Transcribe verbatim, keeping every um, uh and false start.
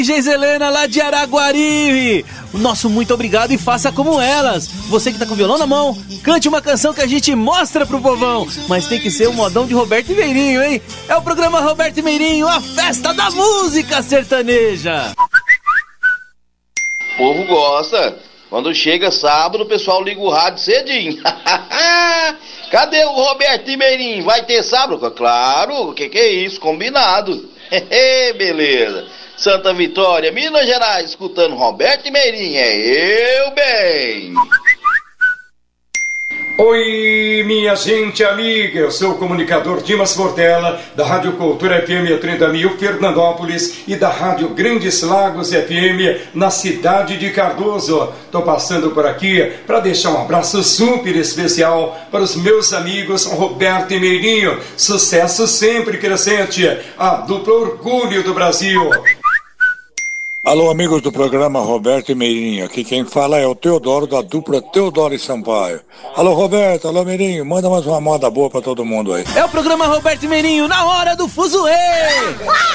Geiselena lá de Araguari. O nosso muito obrigado e faça como elas. Você que tá com o violão na mão, cante uma canção que a gente mostra pro povão. Mas tem que ser o modão de Roberto Meirinho, hein? É o programa Roberto Meirinho, a festa da música sertaneja. O povo gosta. Quando chega sábado, o pessoal liga o rádio cedinho. Cadê o Roberto Meirinho? Vai ter sábado? Claro, o que, que é isso? Combinado. Beleza. Santa Vitória, Minas Gerais, escutando Roberto Meirinho. É eu bem. Oi, minha gente amiga, eu sou o comunicador Dimas Portela, da Rádio Cultura F M trinta mil, Fernandópolis, e da Rádio Grandes Lagos F M, na cidade de Cardoso. Estou passando por aqui para deixar um abraço super especial para os meus amigos Roberto e Meirinho. Sucesso sempre crescente, a dupla orgulho do Brasil. Alô, amigos do programa Roberto e Meirinho, aqui quem fala é o Teodoro, da dupla Teodoro e Sampaio. Alô, Roberto, alô, Meirinho, manda mais uma moda boa pra todo mundo aí. É o programa Roberto e Meirinho, na hora do fuzuê!